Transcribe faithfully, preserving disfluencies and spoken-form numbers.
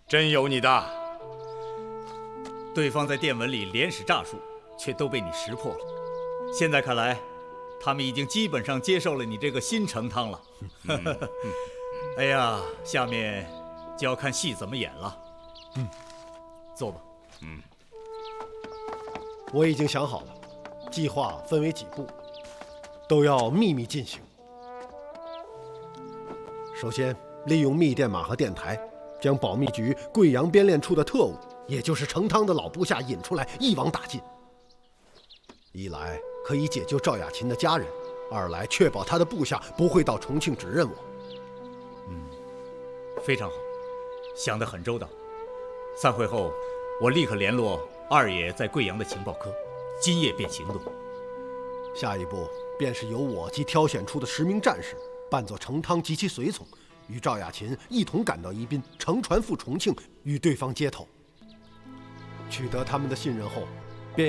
真有你的！ 对方在电文里连使诈术，却都被你识破了。现在看来，他们已经基本上接受了你这个新成汤了。嗯、哎呀，下面就要看戏怎么演了。嗯，坐吧。 嗯， 我已经想好了，计划分为几步，都要秘密进行。首先，利用密电码和电台，将保密局贵阳编练处的特务，也就是成汤的老部下引出来，一网打尽。一来可以解救赵雅琴的家人，二来确保他的部下不会到重庆指认我。 嗯，非常好，想得很周到。散会后，我立刻联络二爷在贵阳的情报科，今夜便行动。 下一步便是由我及挑选出的十名战士，扮作成汤及其随从，与赵雅琴一同赶到宜宾，乘船赴重庆，与对方接头。取得他们的信任后，